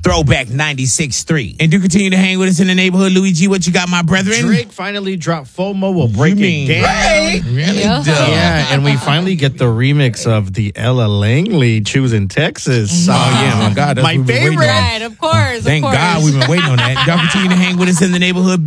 Throwback 96.3. And do continue to hang with us in the neighborhood. Luigi, what you got, my brethren? Drake finally dropped FOMO. We'll break it down. Really? Yeah. Yeah, and we finally get the remix of the Ella Langley Choosing Texas song. Oh, yeah, my God. That's My what we've been waiting favorite. on. Right, of course. Thank of course. God we've been waiting on that. Y'all continue to hang with us in the neighborhood.